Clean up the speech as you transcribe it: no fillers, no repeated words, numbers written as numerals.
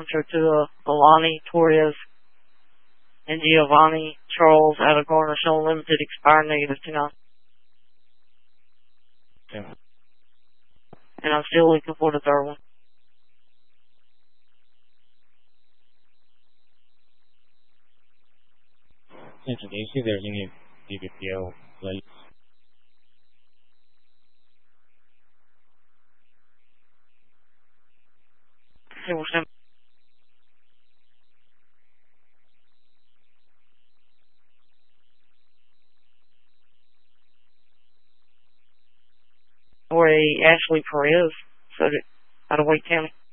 intro to Alani, Torres, and Giovanni Charles out of Garner Show Limited, expired -2.9. Okay. And I'm still looking for the third one. Can you see there's any DBPL plates? Or a Ashley Perez, so out of Wake County.